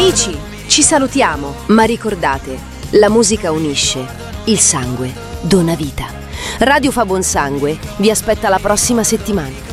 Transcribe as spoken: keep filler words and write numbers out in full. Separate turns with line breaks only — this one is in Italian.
Amici, ci salutiamo, ma ricordate, la musica unisce, il sangue dona vita. Radio Fa Buon Sangue vi aspetta la prossima settimana.